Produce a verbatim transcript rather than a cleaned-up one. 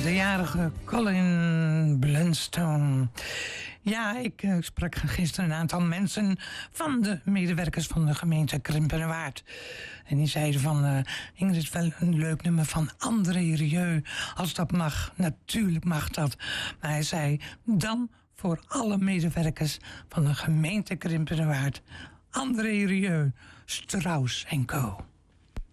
de jarige Colin Blunstone. Ja, ik uh, sprak gisteren een aantal mensen van de medewerkers van de gemeente Krimpenerwaard. En die zeiden van, uh, Ingrid, wel een leuk nummer van André Rieu. Als dat mag, natuurlijk mag dat. Maar hij zei, dan voor alle medewerkers van de gemeente Krimpenerwaard. André Rieu, Strauss en Co.